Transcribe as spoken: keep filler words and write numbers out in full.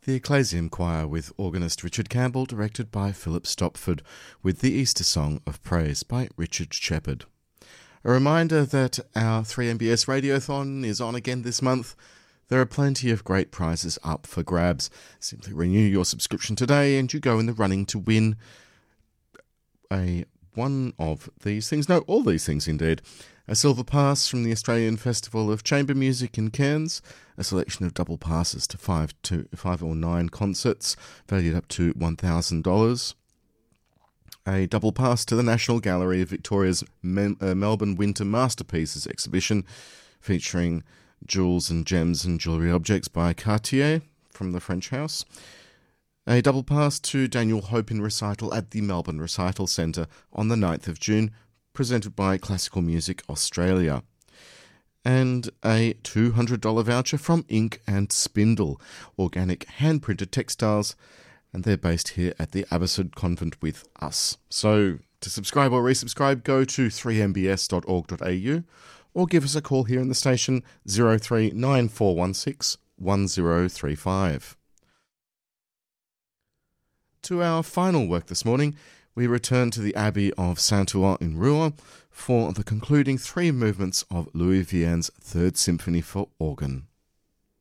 The Ecclesiam Choir with organist Richard Campbell, directed by Philip Stopford, with the Easter Song of Praise by Richard Shepherd. A reminder that our three M B S Radiothon is on again this month. There are plenty of great prizes up for grabs. Simply renew your subscription today and you go in the running to win a one of these things, no, all these things indeed. A silver pass from the Australian Festival of Chamber Music in Cairns, a selection of double passes to five, to five or nine concerts, valued up to one thousand dollars. A double pass to the National Gallery of Victoria's Mem- uh, Melbourne Winter Masterpieces exhibition, featuring jewels and gems and jewellery objects by Cartier from the French House. A double pass to Daniel Hopin recital at the Melbourne Recital Centre on the ninth of June, presented by Classical Music Australia. And a two hundred dollars voucher from Ink and Spindle, organic hand-printed textiles, and they're based here at the Abbotsford Convent with us. So, to subscribe or resubscribe, go to three m b s dot org dot a u or give us a call here in the station zero three nine four one six one zero three five. To our final work this morning, we return to the Abbey of Saint-Ouen in Rouen for the concluding three movements of Louis Vian's Third Symphony for organ.